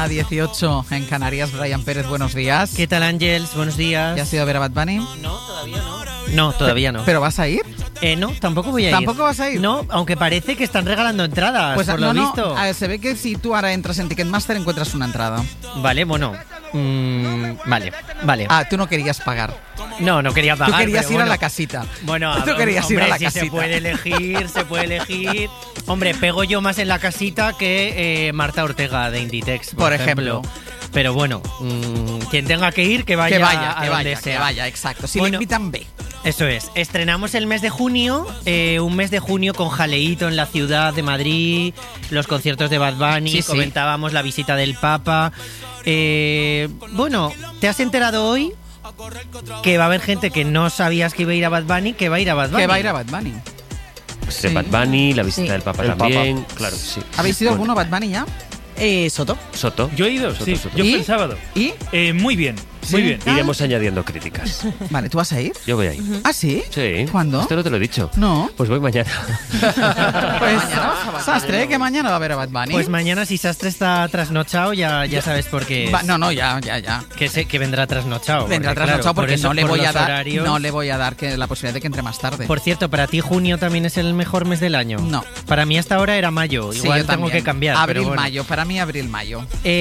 1:18 en Canarias. Brian Pérez, buenos días. ¿Qué tal, Ángels? Buenos días. ¿Ya has ido a ver a Bad Bunny? No, todavía no. No, todavía no. ¿Pero vas a ir? No, tampoco voy a ir. ¿Tampoco vas a ir? No, aunque parece que están regalando entradas, Pues por lo visto. Se ve que si tú ahora entras en Ticketmaster encuentras una entrada. Vale, bueno. Vale. Ah, tú no querías pagar. No quería pagar. Tú querías ir bueno, a la casita. Bueno, tú querías ir a la casita. Se puede elegir. Hombre, pego yo más en la casita que Marta Ortega de Inditex, por ejemplo. Pero bueno, quien tenga que ir, que vaya a donde sea. Que vaya, exacto. Si bueno, le invitan, ve. Eso es. Estrenamos el mes de junio, un mes de junio con jaleíto en la ciudad de Madrid, los conciertos de Bad Bunny, sí. Comentábamos la visita del Papa. Bueno, ¿te has enterado hoy que va a haber gente que no sabías que iba a ir a Bad Bunny, que va a ir a Bad Bunny? Que va a ir a Bad Bunny. Sí. Bad Bunny, la visita del Papa también. Papa. Claro, sí. ¿Habéis ido alguno a Bad Bunny ya? Soto. Yo he ido, Soto. Yo fui el sábado. ¿Y? Muy bien. Muy bien. Iremos añadiendo críticas. Vale, ¿tú vas a ir? Yo voy a ir. ¿Ah, sí? Sí. ¿Cuándo? Esto no te lo he dicho. No. Pues voy mañana. Pues Sastre, que mañana va a ver a Bad Bunny. Pues mañana si Sastre está trasnochado ya sabes por qué. Ya. Que vendrá trasnochado. Vendrá trasnochado porque no le voy a dar la posibilidad de que entre más tarde. Por cierto, ¿para ti junio también es el mejor mes del año? No. Para mí hasta ahora era mayo. Igual yo tengo que cambiar. Abril-mayo. Para mí abril-mayo.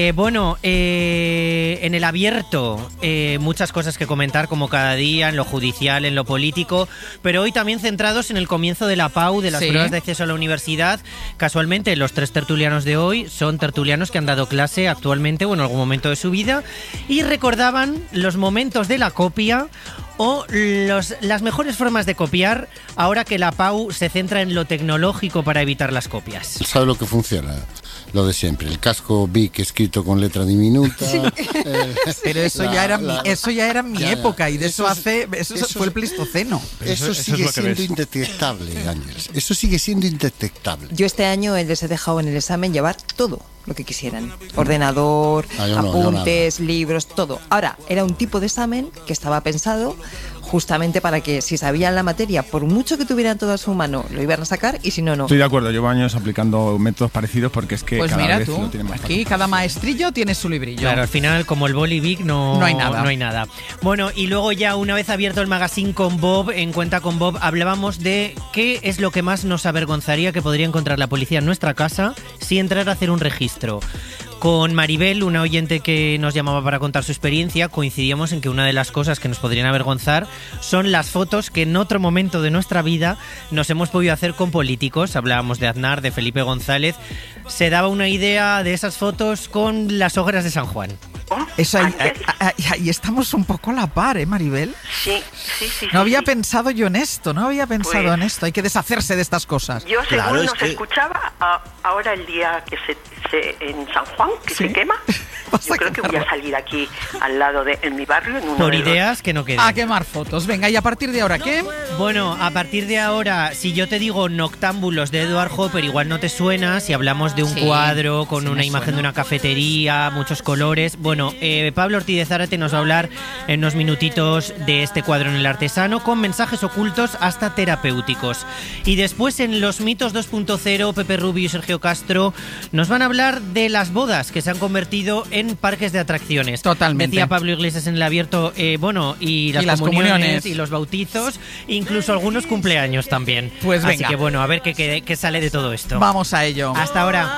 En el abierto, muchas cosas que comentar como cada día, en lo judicial, en lo político, pero hoy también centrados en el comienzo de la PAU, de las pruebas de acceso a la universidad. Casualmente, los 3 tertulianos de hoy son tertulianos que han dado clase actualmente o en algún momento de su vida y recordaban los momentos de la copia o las mejores formas de copiar ahora que la PAU se centra en lo tecnológico para evitar las copias. ¿Sabe lo que funciona? Lo de siempre, el casco Bic escrito con letra diminuta. Sí. Pero eso ya era mi época y de eso fue el Pleistoceno. Eso sigue siendo indetectable, Ángeles. Eso sigue siendo indetectable. Yo este año les he dejado en el examen llevar todo lo que quisieran. Ordenador, apuntes, libros, todo. Ahora, era un tipo de examen que estaba pensado justamente para que si sabían la materia, por mucho que tuvieran todo a su mano, lo iban a sacar y si no, no. Estoy de acuerdo, llevo años aplicando métodos parecidos porque es que cada vez lo tienen más fácil. Aquí cada maestrillo tiene su librillo. Claro, al final, como el boli Vic, no hay nada. Bueno, y luego ya una vez abierto el magazine con Bob, en Cuenta con Bob, hablábamos de qué es lo que más nos avergonzaría que podría encontrar la policía en nuestra casa si entrara a hacer un registro. Con Maribel, una oyente que nos llamaba para contar su experiencia, coincidíamos en que una de las cosas que nos podrían avergonzar son las fotos que en otro momento de nuestra vida nos hemos podido hacer con políticos. Hablábamos de Aznar, de Felipe González. Se daba una idea de esas fotos con las hogueras de San Juan. Eso ahí estamos un poco a la par, ¿eh, Maribel? Sí. No había pensado yo en esto, en esto. Hay que deshacerse de estas cosas. Yo según nos escuchaba, ahora el día que se en San Juan, que se quema, yo creo que voy a salir aquí al lado en mi barrio. Por ideas que no queden. A quemar fotos. Venga, ¿y a partir de ahora qué? Bueno, a partir de ahora, si yo te digo Noctámbulos de Edward Hopper, igual no te suena. Si hablamos de un cuadro con una imagen de una cafetería, muchos colores. Bueno, Pablo Ortiz de Zárate nos va a hablar en unos minutitos de este cuadro en El Artesano, con mensajes ocultos hasta terapéuticos. Y después en Los Mitos 2.0, Pepe Rubio y Sergio Castro nos van a hablar de las bodas que se han convertido en parques de atracciones. Totalmente. Decía Pablo Iglesias en el abierto, y las comuniones y los bautizos, incluso algunos cumpleaños también. Pues venga. Así que bueno, a ver qué sale de todo esto. Vamos a ello. Hasta ahora.